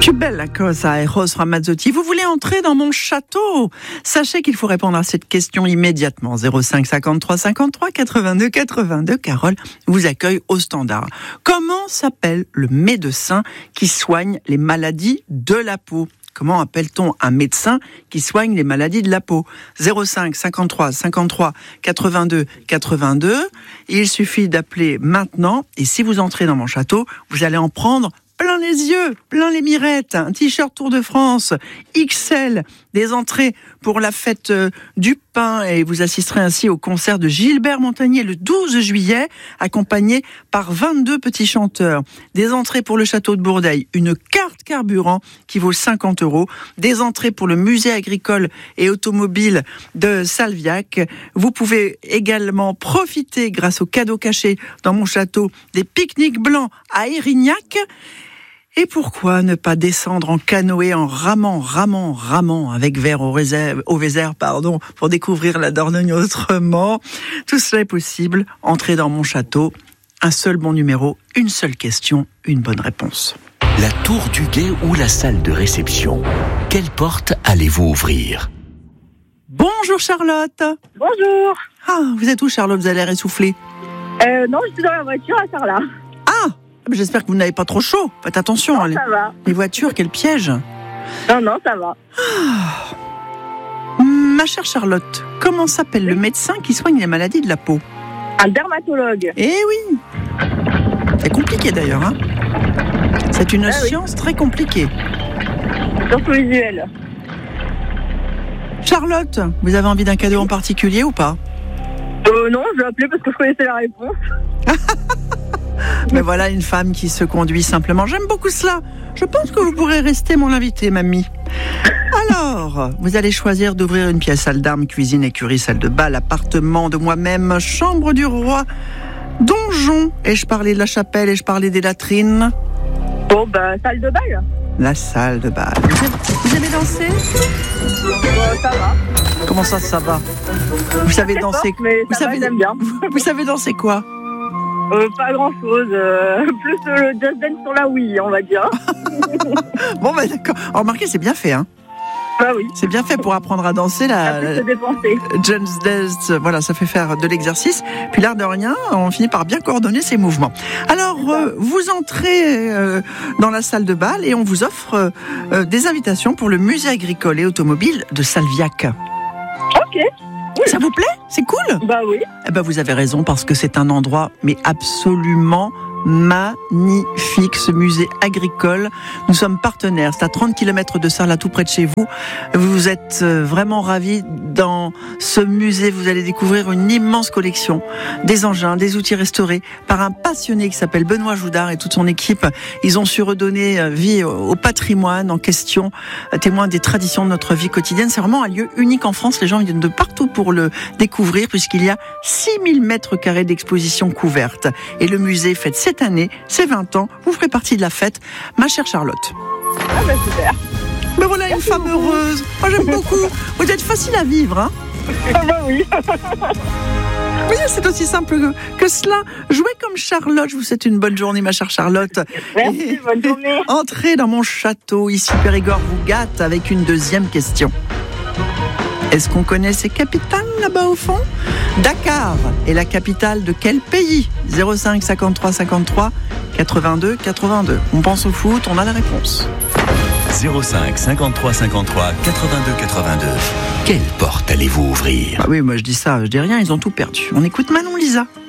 Più bella cosa, Eros Ramazzotti. Vous voulez entrer dans mon château? Sachez qu'il faut répondre à cette question immédiatement. 05 53 53 82 82. Carole vous accueille au standard. Comment s'appelle le médecin qui soigne les maladies de la peau? Comment appelle-t-on un médecin qui soigne les maladies de la peau? 05 53 53 82 82. Il suffit d'appeler maintenant. Et si vous entrez dans mon château, vous allez en prendre plein les yeux, plein les mirettes, un t-shirt Tour de France, XL, des entrées pour la fête du pain et vous assisterez ainsi au concert de Gilbert Montagnier le 12 juillet, accompagné par 22 petits chanteurs. Des entrées pour le château de Bourdeil, une carte carburant qui vaut 50 €, des entrées pour le musée agricole et automobile de Salviac. Vous pouvez également profiter, grâce aux cadeaux cachés dans mon château, des pique-niques blancs à Érignac. Et pourquoi ne pas descendre en canoë en ramant avec verre au Vézère, pour découvrir la Dordogne autrement. Tout cela est possible. Entrez dans mon château. Un seul bon numéro, une seule question, une bonne réponse. La tour du guet ou la salle de réception. Quelle porte allez-vous ouvrir? Bonjour Charlotte. Bonjour. Ah, vous êtes où Charlotte? Vous avez l'air essoufflée. Non, je suis dans la voiture à Sarlat. Ah, j'espère que vous n'avez pas trop chaud. Faites attention. Non, ça va. Les voitures, quel piège. Non, ça va. Ma chère Charlotte, comment s'appelle le médecin qui soigne les maladies de la peau? Un dermatologue. Eh oui. C'est compliqué d'ailleurs, hein. C'est une science très compliquée. Surtout visuel. Charlotte, vous avez envie d'un cadeau en particulier ou pas? Non, je l'ai appelé parce que je connaissais la réponse. Mais voilà une femme qui se conduit simplement. J'aime beaucoup cela. Je pense que vous pourrez rester mon invité, mamie. Alors, vous allez choisir d'ouvrir une pièce: salle d'armes, cuisine, écurie, salle de bal, appartement de moi-même, chambre du roi, donjon. Ai-je parlé de la chapelle? Ai-je parlé des latrines? Bon, salle de bal. La salle de bal. Vous aimez danser? Ça va. Comment ça va? Vous savez danser? J'aime bien. Vous savez danser quoi? Pas grand-chose. Plus le Just Dance sur la Wii, on va dire. Bon, d'accord. Remarquez, c'est bien fait, hein? Bah oui. C'est bien fait pour apprendre à danser. Se dépenser. Just Dance, voilà, ça fait faire de l'exercice. Puis l'air de rien, on finit par bien coordonner ses mouvements. Alors, vous entrez dans la salle de bal et on vous offre des invitations pour le musée agricole et automobile de Salviac. Ok. Oui. Ça vous plaît? C'est cool? Bah oui. Eh ben, vous avez raison, parce que c'est un endroit mais absolument magnifique, ce musée agricole. Nous sommes partenaires, c'est à 30 km de Sarlat, tout près de chez vous. Vous êtes vraiment ravis. Dans ce musée, vous allez découvrir une immense collection, des engins, des outils restaurés par un passionné qui s'appelle Benoît Joudard et toute son équipe. Ils ont su redonner vie au patrimoine en question, témoin des traditions de notre vie quotidienne. C'est vraiment un lieu unique en France. Les gens viennent de partout pour le découvrir, puisqu'il y a 6000 mètres carrés d'exposition couverte. Et le musée fête cette année ses 20 ans. Vous ferez partie de la fête, ma chère Charlotte. Ah super. Mais voilà une femme heureuse. Moi j'aime beaucoup. Vous êtes facile à vivre, hein? Ah bah oui. Vous voyez, c'est aussi simple que cela. Jouez comme Charlotte. Je vous souhaite une bonne journée, ma chère Charlotte. Merci, bonne journée. Entrez dans mon château. Ici, Périgord vous gâte avec une deuxième question. Est-ce qu'on connaît ces capitales là-bas au fond? Dakar est la capitale de quel pays? 05 53 53 82 82. On pense au foot, on a la réponse. 05 53 53 82 82. Quelle porte allez-vous ouvrir? Bah oui, moi je dis ça, je dis rien, ils ont tout perdu. On écoute Manon Lisa.